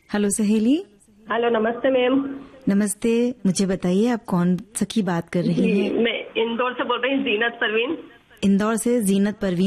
Hello सहेली। Hello, नमस्ते ma'am. नमस्ते। मुझे बताइए आप कौन सखी बात कर रही हैं? मैं इंदौर से बोल रही हूँ, जीनत परवीन। इंदौर से जीनत परवीन